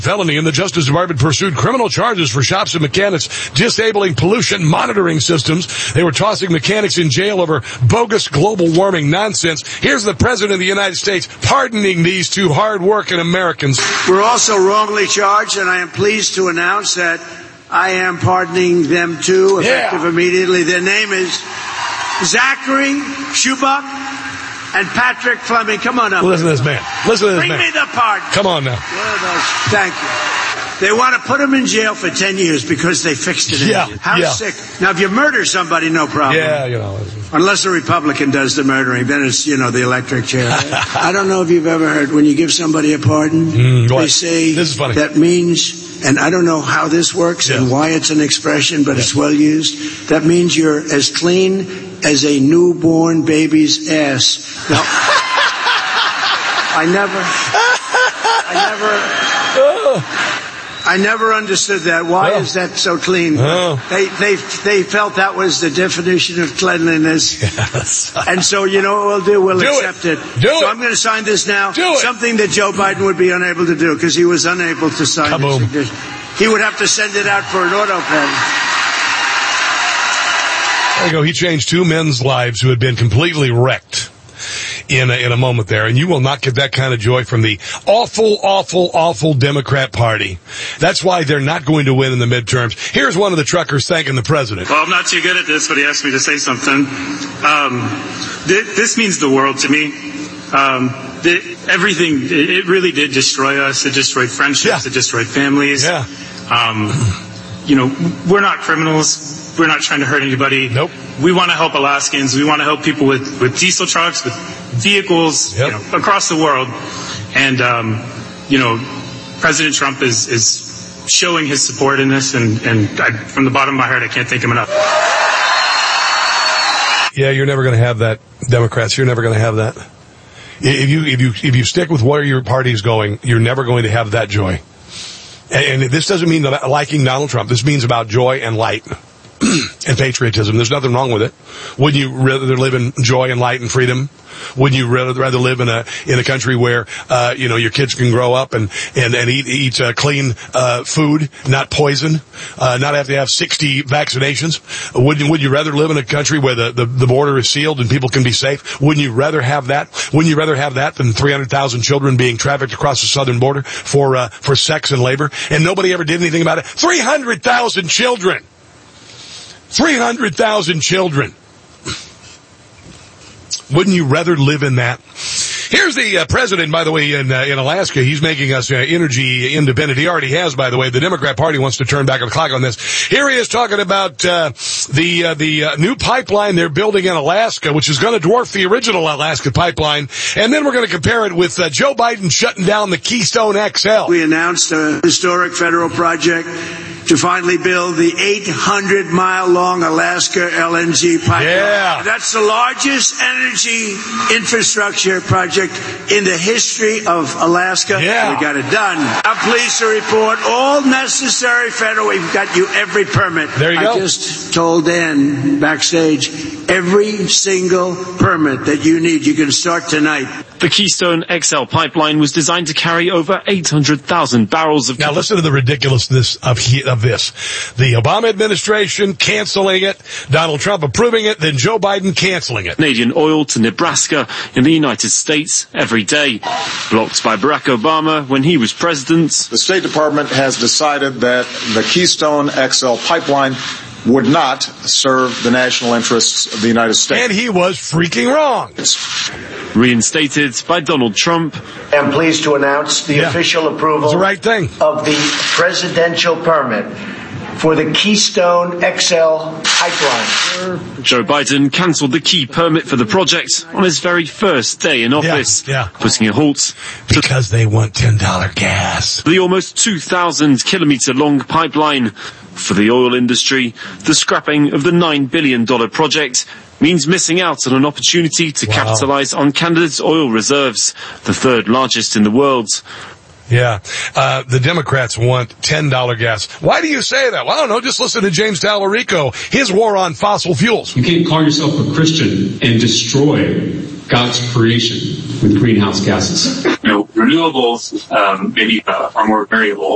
felony, and the Justice Department pursued criminal charges for shops and mechanics disabling pollution monitoring systems. They were tossing mechanics in jail over bogus global warming nonsense. Here's the President of the United States pardoning these two hard-working Americans. We're also wrongly charged, and I am pleased to announce that I am pardoning them too, effective immediately. Their name is Zachary Schubach and Patrick Fleming. Come on up. Listen to this man. Listen to this man. Bring me the pardon. Come on now. Thank you. They want to put him in jail for 10 years because they fixed an engine. How sick. Now, if you murder somebody, no problem. Yeah, you know. Unless a Republican does the murdering, then it's, you know, the electric chair. I don't know if you've ever heard when you give somebody a pardon, they say this is funny. That means, and I don't know how this works and why it's an expression, but it's well used. That means you're as clean as a newborn baby's ass. Now, I never understood that. Why is that so clean? They felt that was the definition of cleanliness. Yes. And so, you know what we'll do? We'll accept it. So I'm going to sign this now. Something that Joe Biden would be unable to do because he was unable to sign this. He would have to send it out for an auto pen. There you go. He changed two men's lives who had been completely wrecked in a moment there. And you will not get that kind of joy from the awful Democrat Party. That's why they're not going to win in the midterms. Here's one of the truckers thanking the president. Well, I'm not too good at this, but he asked me to say something. This means the world to me. Everything, it really did destroy us. It destroyed friendships. It destroyed families. Yeah. You know, we're not criminals. We're not trying to hurt anybody. Nope. We want to help Alaskans. We want to help people with diesel trucks, with vehicles, you know, across the world. And, you know, President Trump is showing his support in this. And from the bottom of my heart, I can't thank him enough. Yeah, you're never going to have that, Democrats. You're never going to have that. If you stick with where your party's going, you're never going to have that joy. And this doesn't mean liking Donald Trump. This means about joy and light and patriotism. There's nothing wrong with it. Wouldn't you rather live in joy and light and freedom? Wouldn't you rather live in a country where you know, your kids can grow up and eat clean food, not poison, not have to have 60 vaccinations? Would you rather live in a country where the border is sealed and people can be safe? Wouldn't you rather have that? Wouldn't you rather have that than 300,000 children being trafficked across the southern border for sex and labor? And nobody ever did anything about it. 300,000 children. 300,000 children. Wouldn't you rather live in that? Here's the president, by the way, in Alaska. He's making us energy independent. He already has, by the way. The Democrat Party wants to turn back the clock on this. Here he is talking about the new pipeline they're building in Alaska, which is going to dwarf the original Alaska pipeline. And then we're going to compare it with Joe Biden shutting down the Keystone XL. We announced a historic federal project to finally build the 800-mile-long Alaska LNG pipeline. Yeah. That's the largest energy infrastructure project in the history of Alaska. Yeah. We got it done. I'm pleased to report all necessary federal. We've got you every permit. There you go. I just told Dan backstage, every single permit that you need, you can start tonight. The Keystone XL pipeline was designed to carry over 800,000 barrels of... Now listen to the ridiculousness of this. The Obama administration canceling it, Donald Trump approving it, then Joe Biden canceling it. Canadian oil to Nebraska in the United States every day. Blocked by Barack Obama when he was president. The State Department has decided that the Keystone XL pipeline would not serve the national interests of the United States. And he was freaking wrong. Reinstated by Donald Trump. I'm pleased to announce the official approval the right thing. of the presidential permit for the Keystone XL pipeline. Joe Biden cancelled the key permit for the project on his very first day in office, putting a halt because they want $10 gas. The almost 2,000-kilometre long pipeline. For the oil industry, the scrapping of the $9 billion project means missing out on an opportunity to capitalise on Canada's oil reserves, the third largest in the world. Yeah. The Democrats want $10 gas. Why do you say that? Well, I don't know. Just listen to James Tallarico, his war on fossil fuels. You can't call yourself a Christian and destroy God's creation with greenhouse gases. You know, renewables maybe are more variable.